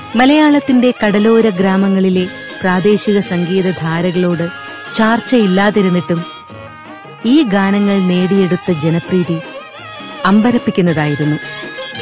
മലയാളത്തിന്റെ കടലോര ഗ്രാമങ്ങളിലെ പ്രാദേശിക സംഗീതധാരകളോട് ചാർച്ചയില്ലാതിരുന്നിട്ടും ഈ ഗാനങ്ങൾ നേടിയെടുത്ത ജനപ്രീതി അമ്പരപ്പിക്കുന്നതായിരുന്നു.